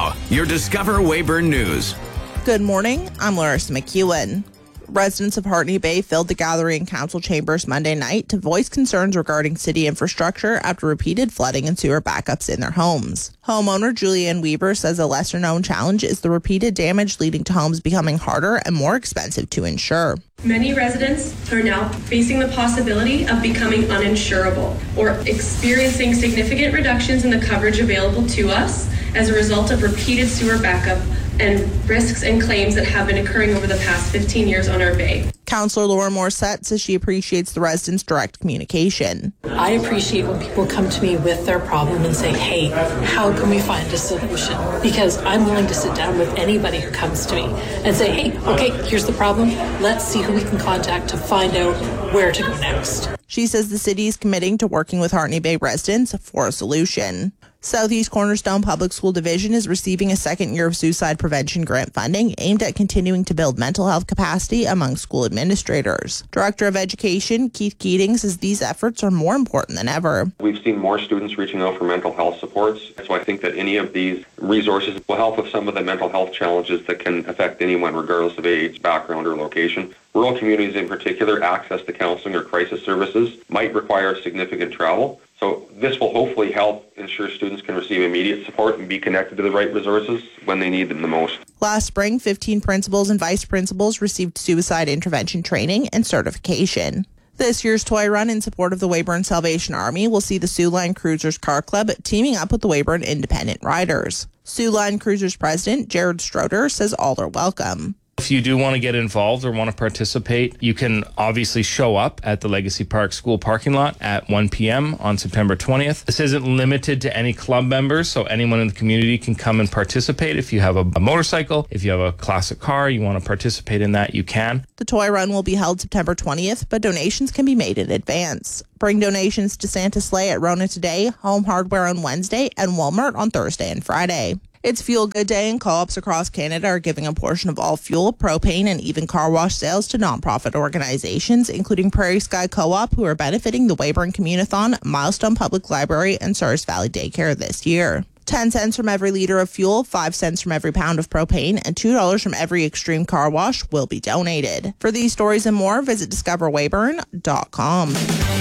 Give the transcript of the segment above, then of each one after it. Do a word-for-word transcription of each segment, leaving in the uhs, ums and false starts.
Now, your Discover Weyburn News. Good morning, I'm Larissa McEwen. Residents of Hartney Bay filled the gallery and council chambers Monday night to voice concerns regarding city infrastructure after repeated flooding and sewer backups in their homes. Homeowner Julianne Weber says a lesser-known challenge is the repeated damage leading to homes becoming harder and more expensive to insure. Many residents are now facing the possibility of becoming uninsurable or experiencing significant reductions in the coverage available to us as a result of repeated sewer backup and risks and claims that have been occurring over the past fifteen years on our bay. Councillor Laura Morissette says she appreciates the residents' direct communication. I appreciate when people come to me with their problem and say, hey, how can we find a solution? Because I'm willing to sit down with anybody who comes to me and say, hey, okay, here's the problem. Let's see who we can contact to find out where to go next. She says the city is committing to working with Hartney Bay residents for a solution. Southeast Cornerstone Public School Division is receiving a second year of suicide prevention grant funding aimed at continuing to build mental health capacity among school administrators. Director of Education Keith Keating says these efforts are more important than ever. We've seen more students reaching out for mental health supports, so I think that any of these resources will help with some of the mental health challenges that can affect anyone regardless of age, background, or location. Rural communities in particular, access to counseling or crisis services might require significant travel. So this will hopefully help ensure students can receive immediate support and be connected to the right resources when they need them the most. Last spring, fifteen principals and vice principals received suicide intervention training and certification. This year's toy run in support of the Weyburn Salvation Army will see the Siouxline Cruisers Car Club teaming up with the Weyburn Independent Riders. Siouxline Cruisers President Jared Stroder says all are welcome. If you do want to get involved or want to participate, you can obviously show up at the Legacy Park School parking lot at one p.m. on September twentieth. This isn't limited to any club members, so anyone in the community can come and participate. If you have a, a motorcycle, if you have a classic car, you want to participate in that, you can. The toy run will be held September twentieth, but donations can be made in advance. Bring donations to Santa Sleigh at Rona today, Home Hardware on Wednesday, and Walmart on Thursday and Friday. It's Fuel Good Day, and co-ops across Canada are giving a portion of all fuel, propane, and even car wash sales to nonprofit organizations, including Prairie Sky Co-op, who are benefiting the Weyburn Communathon, Milestone Public Library, and Stars Valley Daycare this year. ten cents from every liter of fuel, five cents from every pound of propane, and two dollars from every extreme car wash will be donated. For these stories and more, visit discover weyburn dot com.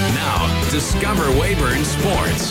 Now, Discover Weyburn Sports.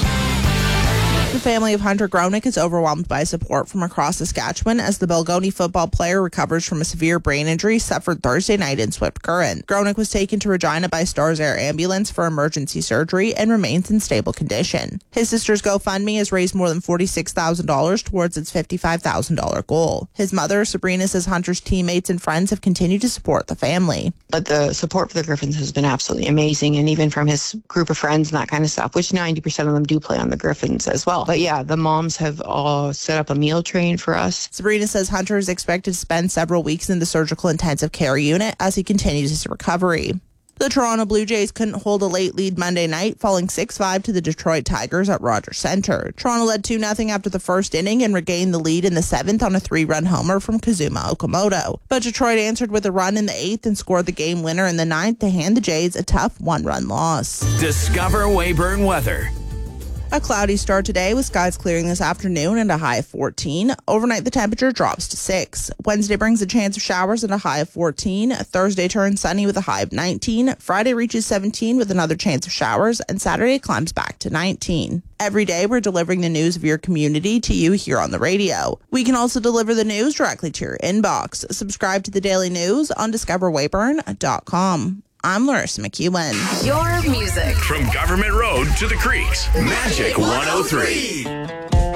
The family of Hunter Gronick is overwhelmed by support from across Saskatchewan as the Balgony football player recovers from a severe brain injury suffered Thursday night in Swift Current. Gronick was taken to Regina by Stars Air Ambulance for emergency surgery and remains in stable condition. His sister's GoFundMe has raised more than forty-six thousand dollars towards its fifty-five thousand dollars goal. His mother, Sabrina, says Hunter's teammates and friends have continued to support the family. But the support for the Griffins has been absolutely amazing, and even from his group of friends and that kind of stuff, which ninety percent of them do play on the Griffins as well. But yeah, the moms have all set up a meal train for us. Sabrina says Hunter is expected to spend several weeks in the surgical intensive care unit as he continues his recovery. The Toronto Blue Jays couldn't hold a late lead Monday night, falling six five to the Detroit Tigers at Rogers Centre. Toronto led two nothing after the first inning and regained the lead in the seventh on a three-run homer from Kazuma Okamoto. But Detroit answered with a run in the eighth and scored the game winner in the ninth to hand the Jays a tough one-run loss. Discover Weyburn weather. A cloudy start today with skies clearing this afternoon and a high of fourteen. Overnight, the temperature drops to six. Wednesday brings a chance of showers and a high of fourteen. Thursday turns sunny with a high of nineteen. Friday reaches seventeen with another chance of showers, and Saturday climbs back to nineteen. Every day, we're delivering the news of your community to you here on the radio. We can also deliver the news directly to your inbox. Subscribe to the Daily News on discover weyburn dot com. I'm Larissa McEwen. Your music. From Government Road to the Creeks. Magic one oh three.